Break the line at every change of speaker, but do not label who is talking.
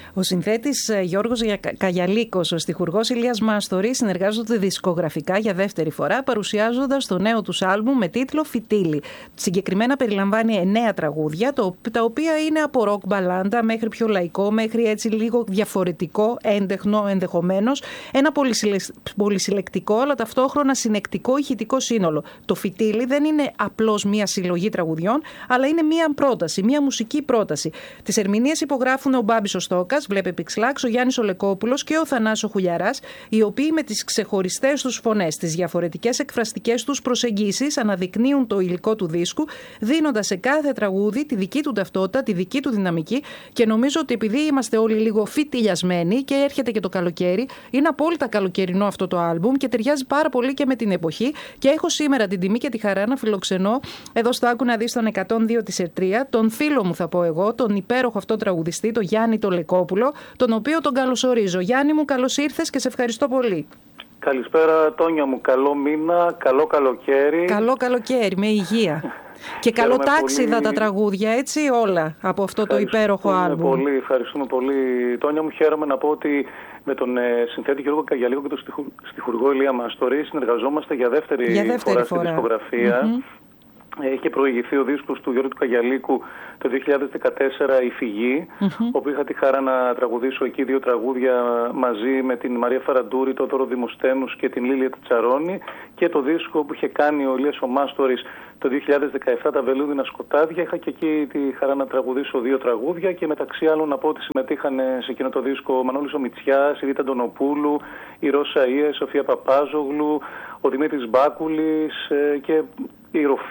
Ο συνθέτης Γιώργος Καγιαλίκος, ο στιχουργός Ηλίας Μάστορης συνεργάζονται δισκογραφικά για δεύτερη φορά, παρουσιάζοντας το νέο τους άλμπουμ με τίτλο «Φιτίλι». Συγκεκριμένα περιλαμβάνει 9 τραγούδια, τα οποία είναι από ροκ μπαλάντα μέχρι πιο λαϊκό, μέχρι έτσι λίγο διαφορετικό, έντεχνο ενδεχομένως, ένα πολυσυλλεκτικό αλλά ταυτόχρονα συνεκτικό ηχητικό σύνολο. Το «Φιτίλι» δεν είναι απλώς μία συλλογή τραγουδιών, αλλά είναι μία πρόταση, μία μουσική πρόταση. Τις ερμηνείες υπογράφουν ο Μπάμπης ο Στόκας, βλέπε Πιξλάξ, ο Γιάννης ο Λεκόπουλος και ο Θανάσης ο Χουλιαράς, οι οποίοι με τις ξεχωριστές τους φωνές, τις διαφορετικές εκφραστικές τους προσεγγίσεις αναδεικνύουν το υλικό του δίσκου, δίνοντας σε κάθε τραγούδι τη δική του ταυτότητα, τη δική του δυναμική, και νομίζω ότι επειδή είμαστε όλοι λίγο φιτιλιασμένοι και έρχεται και το καλοκαίρι, είναι απόλυτα καλοκαιρινό αυτό το άλμπουμ και ταιριάζει πάρα πολύ και με την εποχή. Και έχω σήμερα την τιμή και τη χαρά να φιλοξενώ εδώ στο Άκου να δεις τον 102 της Ερτρία, τον φίλο μου θα πω εγώ, τον υπέροχο αυτό τραγουδιστή, τον Γιάννη το Λεκόπουλο, τον οποίο τον καλωσορίζω. Γιάννη μου, καλώς ήρθες και σε ευχαριστώ πολύ.
Καλησπέρα Τόνια μου, καλό μήνα, καλό καλοκαίρι.
Καλό καλοκαίρι, με υγεία. Και καλό τάξιδα πολύ... τα τραγούδια, έτσι, όλα από αυτό το υπέροχο άλμπουμ.
Ευχαριστούμε πολύ. Τόνια μου, χαίρομαι να πω ότι με τον συνθέτη Γιώργο Καγιαλίκο και τον στιχουργό Ηλία Μαστορή συνεργαζόμαστε για δεύτερη φορά στη δισκογραφία. Είχε προηγηθεί ο δίσκος του Γιώργου Καγιαλίκου το 2014, «Η Φυγή», όπου είχα τη χαρά να τραγουδήσω εκεί 2 τραγούδια μαζί με την Μαρία Φαραντούρη, τον Δώρο Δημοσθένους και την Λίλια Τσαρώνη, και το δίσκο που είχε κάνει ο Ηλίας ο Μάστορης το 2017, «Τα Βελούδινα Σκοτάδια». Είχα και εκεί τη χαρά να τραγουδήσω 2 τραγούδια και μεταξύ άλλων να πω ότι συμμετείχαν σε εκείνο το δίσκο ο Μανώλης ο Μητσιάς, η Ρίτα Αντωνοπούλου, η Ρώσα Ία, η Σοφία Παπάζογλου, ο Δημήτρης Μπάκουλης και η Ροφή.